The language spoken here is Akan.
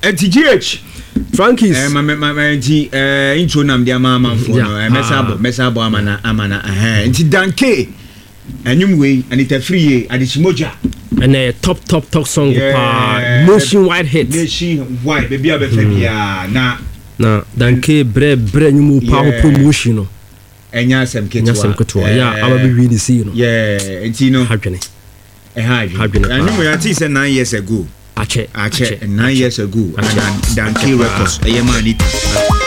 GH Frankies intro nam dia mama mesabo amana nti danke anyum we Anita Free Adishimoja and a top song nationwide hit baby abefebia na danke bre nyumu power promotion enya sem ketwa aba bi ni see no nti no hadwene anyum we ati say 9 years ago Ache 9 years ago and Danke Records.